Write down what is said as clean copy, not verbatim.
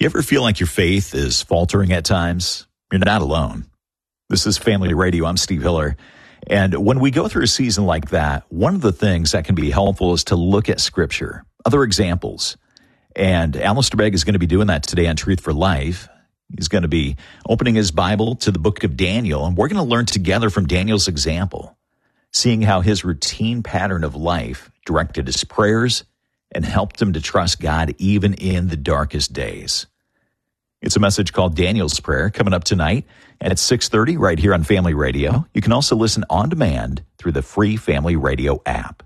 You ever feel like your faith is faltering at times? You're not alone. This is Family Radio. I'm Steve Hiller. And when we go through a season like that, one of the things that can be helpful is to look at Scripture, other examples. And Alistair Begg is going to be doing that today on Truth for Life. He's going to be opening his Bible to the book of Daniel, and we're going to learn together from Daniel's example, seeing how his routine pattern of life directed his prayers and helped him to trust God even in the darkest days. It's a message called Daniel's Prayer coming up tonight at 6:30 right here on Family Radio. You can also listen on demand through the free Family Radio app.